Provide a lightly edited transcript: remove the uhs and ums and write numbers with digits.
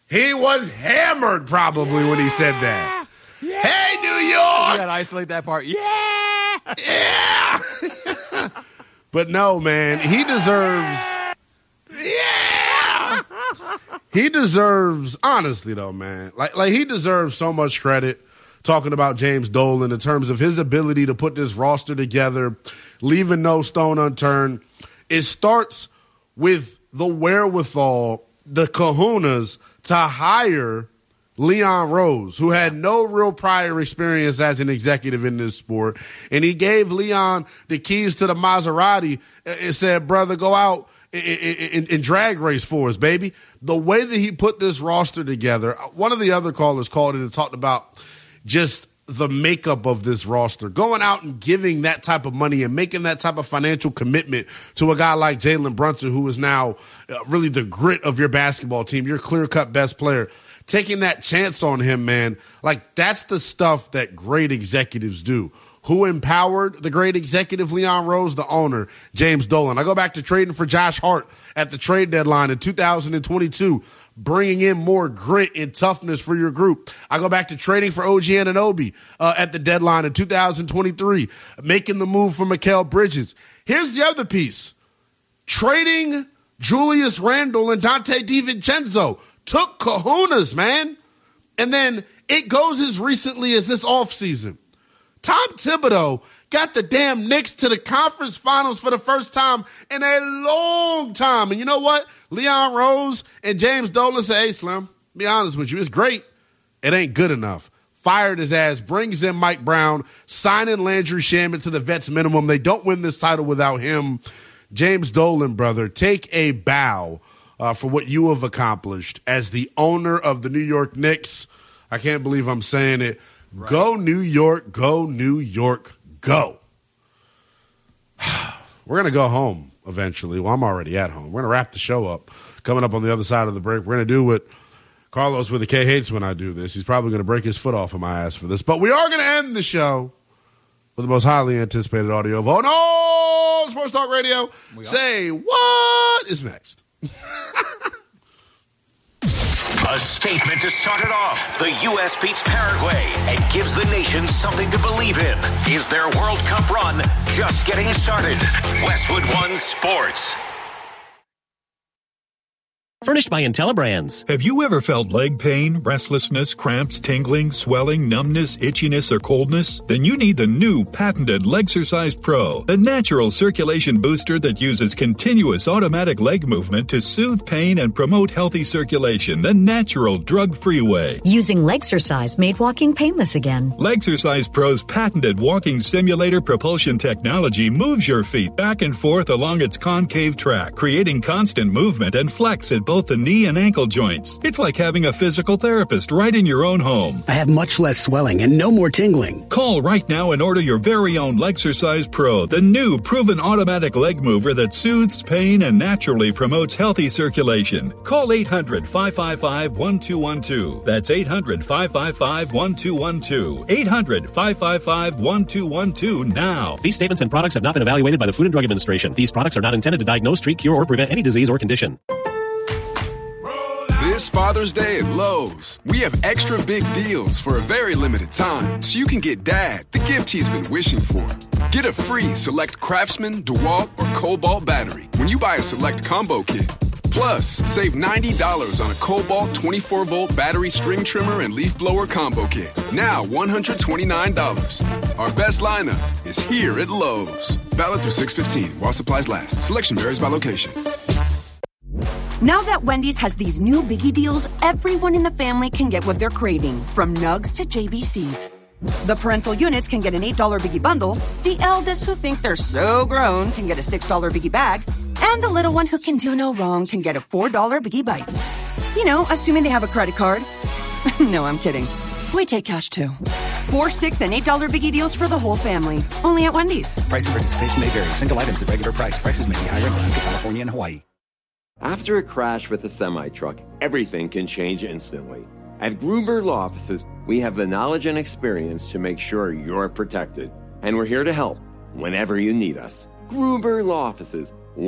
He was hammered probably when he said that. Yeah. Hey, New York! You gotta isolate that part. Yeah! Yeah! But no, man, he deserves... Yeah! He deserves, honestly though, man, like he deserves so much credit talking about James Dolan in terms of his ability to put this roster together, leaving no stone unturned. It starts with the wherewithal, the kahunas, to hire Leon Rose, who had no real prior experience as an executive in this sport. And he gave Leon the keys to the Maserati and said, brother, go out and drag race for us, baby. The way that he put this roster together, one of the other callers called it and talked about just the makeup of this roster, going out and giving that type of money and making that type of financial commitment to a guy like Jalen Brunson, who is now really the grit of your basketball team, your clear-cut best player. Taking that chance on him, man, like that's the stuff that great executives do. Who empowered the great executive Leon Rose? The owner, James Dolan. I go back to trading for Josh Hart at the trade deadline in 2022, bringing in more grit and toughness for your group. I go back to trading for OG Anunoby at the deadline in 2023, making the move for Mikal Bridges. Here's the other piece. Trading Julius Randle and Dante DiVincenzo took kahunas, man. And then it goes as recently as this offseason. Tom Thibodeau got the damn Knicks to the conference finals for the first time in a long time. And you know what? Leon Rose and James Dolan say, hey, Slim, be honest with you, it's great. It ain't good enough. Fired his ass, brings in Mike Brown, signing Landry Shamet to the vets minimum. They don't win this title without him. James Dolan, brother, take a bow for what you have accomplished as the owner of the New York Knicks. I can't believe I'm saying it. Right. Go New York, go New York, go. We're going to go home eventually. Well, I'm already at home. We're going to wrap the show up. Coming up on the other side of the break, we're going to do what Carlos with a K hates when I do this. He's probably going to break his foot off of my ass for this. But we are going to end the show with the most highly anticipated audio of all Sports Talk Radio. Say what is next? A statement to start it off. The U.S. beats Paraguay and gives the nation something to believe in. Is their World Cup run just getting started? Westwood One Sports. Furnished by IntelliBrands. Have you ever felt leg pain, restlessness, cramps, tingling, swelling, numbness, itchiness, or coldness? Then you need the new patented Legsercise Pro, the natural circulation booster that uses continuous automatic leg movement to soothe pain and promote healthy circulation the natural, drug-free way. Using Legsercise made walking painless again. Legsercise Pro's patented walking simulator propulsion technology moves your feet back and forth along its concave track, creating constant movement and flex at both the knee and ankle joints. It's like having a physical therapist right in your own home. I have much less swelling and no more tingling. Call right now and order your very own Legsercise Pro, the new proven automatic leg mover that soothes pain and naturally promotes healthy circulation. Call 800-555-1212. That's 800-555-1212. 800-555-1212 now. These statements and products have not been evaluated by the Food and Drug Administration. These products are not intended to diagnose, treat, cure, or prevent any disease or condition. This Father's Day at Lowe's, we have extra big deals for a very limited time, so you can get Dad the gift he's been wishing for. Get a free Select Craftsman, DeWalt, or Cobalt battery when you buy a Select Combo Kit. Plus, save $90 on a Cobalt 24-volt battery string trimmer and leaf blower combo kit. Now $129. Our best lineup is here at Lowe's. Valid through 6/15 while supplies last. Selection varies by location. Now that Wendy's has these new biggie deals, everyone in the family can get what they're craving, from nugs to JBCs. The parental units can get an $8 biggie bundle, the eldest who think they're so grown can get a $6 biggie bag, and the little one who can do no wrong can get a $4 biggie bites. You know, assuming they have a credit card. No, I'm kidding. We take cash too. 4, 6, and $8 biggie deals for the whole family. Only at Wendy's. Price and participation may vary. Single items at regular price. Prices may be higher in Alaska, California, and Hawaii. After a crash with a semi-truck, everything can change instantly. At Gruber Law Offices, we have the knowledge and experience to make sure you're protected. And we're here to help whenever you need us. Gruber Law Offices,